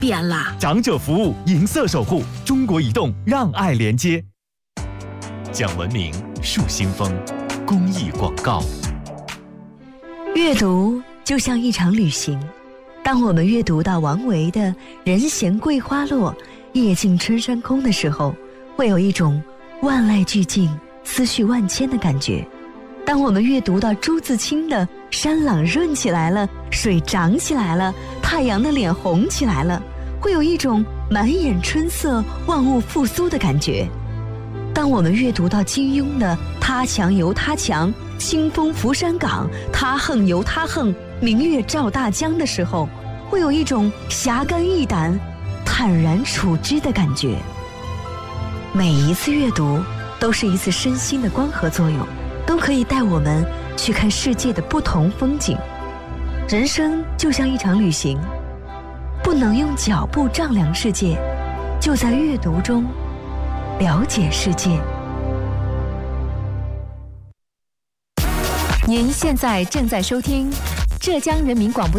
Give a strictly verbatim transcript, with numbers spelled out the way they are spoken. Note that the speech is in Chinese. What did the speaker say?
变啦！ 长者服务，银色守护，中国移动让爱连接。讲文明，树新风，公益广告。 阅读就像一场旅行，当我们阅读到王维的“人闲桂花落，夜静春山空”的时候，会有一种万籁俱静、思绪万千的感觉。当我们阅读到朱自清的“山朗润起来了，水涨起来了，太阳的脸红起来了”，会有一种满眼春色、万物复苏的感觉。当我们阅读到金庸的“他强由他强，清风拂山岗，他横由他横，明月照大江”的时候，会有一种侠肝义胆、坦然处之的感觉。每一次阅读都是一次身心的光合作用，都可以带我们去看世界的不同风景。人生就像一场旅行，不能用脚步丈量世界，就在阅读中了解世界。 您现在正在收听浙江人民广播